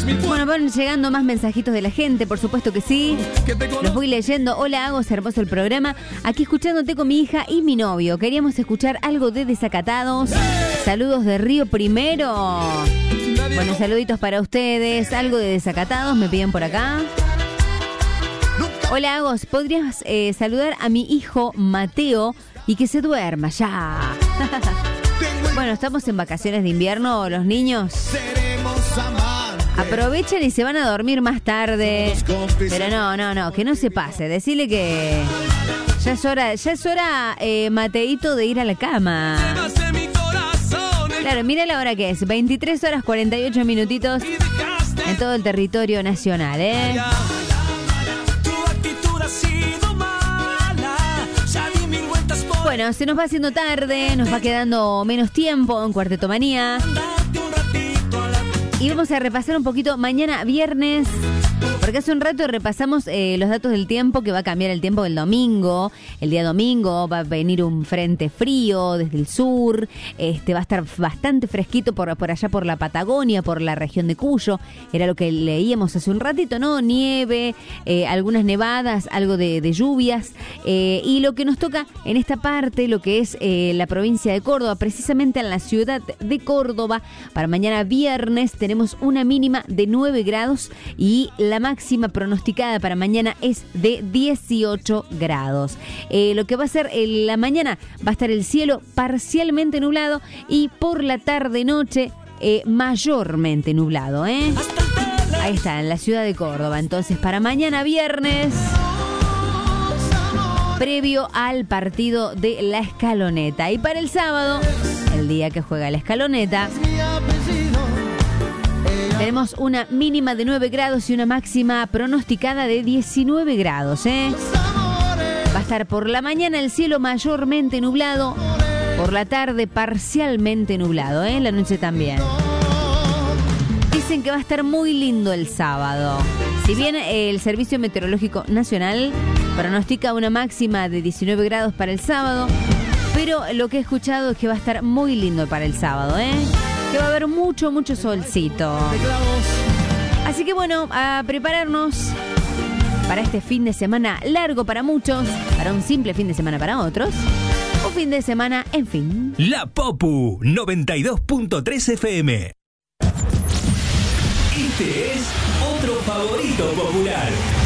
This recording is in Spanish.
Bueno, van llegando más mensajitos de la gente, por supuesto que sí. Los voy leyendo. Hola, Agos, hermoso el programa. Aquí escuchándote con mi hija y mi novio. Queríamos escuchar algo de Desacatados. Saludos de Río Primero. Bueno, saluditos para ustedes. Algo de Desacatados, me piden por acá. Hola, Agos, ¿podrías saludar a mi hijo Mateo y que se duerma ya? Bueno, estamos en vacaciones de invierno, los niños aprovechan y se van a dormir más tarde. Pero no, que no se pase. Decirle que ya es hora, Mateito, de ir a la cama. Claro, mira la hora que es, 23 horas 48 minutitos en todo el territorio nacional, ¿eh? Bueno, se nos va haciendo tarde, nos va quedando menos tiempo en Cuarteto Manía. Y vamos a repasar un poquito mañana viernes, porque hace un rato repasamos los datos del tiempo, que va a cambiar el tiempo del domingo. El día domingo va a venir un frente frío desde el sur, va a estar bastante fresquito por allá por la Patagonia, por la región de Cuyo. Era lo que leíamos hace un ratito, ¿no? Nieve, algunas nevadas, algo de lluvias. Y lo que nos toca en esta parte, lo que es la provincia de Córdoba, precisamente en la ciudad de Córdoba, para mañana viernes tenemos una mínima de 9 grados y la máxima pronosticada para mañana es de 18 grados. Lo que va a ser la mañana va a estar el cielo parcialmente nublado y por la tarde-noche mayormente nublado, ¿eh? Ahí está, en la ciudad de Córdoba. Entonces, para mañana viernes, previo al partido de La Escaloneta. Y para el sábado, el día que juega La Escaloneta, tenemos una mínima de 9 grados y una máxima pronosticada de 19 grados, ¿eh? Va a estar por la mañana el cielo mayormente nublado, por la tarde parcialmente nublado, ¿eh? La noche también. Dicen que va a estar muy lindo el sábado. Si bien el Servicio Meteorológico Nacional pronostica una máxima de 19 grados para el sábado, pero lo que he escuchado es que va a estar muy lindo para el sábado, ¿eh? Que va a haber mucho solcito. Así que bueno, a prepararnos para este fin de semana largo para muchos, para un simple fin de semana para otros, un fin de semana en fin. La Popu 92.3 FM. Este es otro favorito popular.